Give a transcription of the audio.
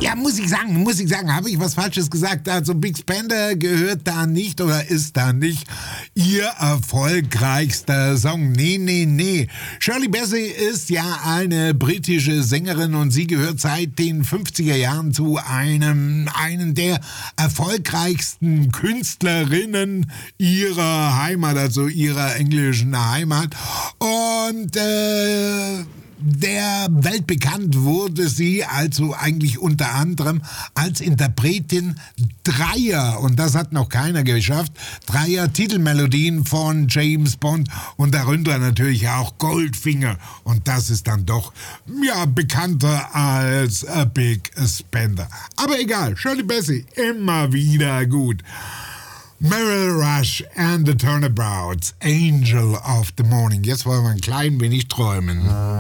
Ja, muss ich sagen, habe ich was Falsches gesagt? Also Big Spender gehört da nicht oder ist da nicht ihr erfolgreichster Song. Nee. Shirley Bassey ist ja eine britische Sängerin und sie gehört seit den 50er Jahren zu einen der erfolgreichsten Künstlerinnen ihrer Heimat, also ihrer englischen Heimat. Und der weltbekannt wurde sie also eigentlich unter anderem als Interpretin dreier, und das hat noch keiner geschafft, dreier Titelmelodien von James Bond und darunter natürlich auch Goldfinger, und das ist dann doch, ja, bekannter als A Big Spender. Aber egal, Shirley Bassey, immer wieder gut. Meryl Rush and the Turnabouts, Angel of the Morning. Jetzt wollen wir ein klein wenig träumen.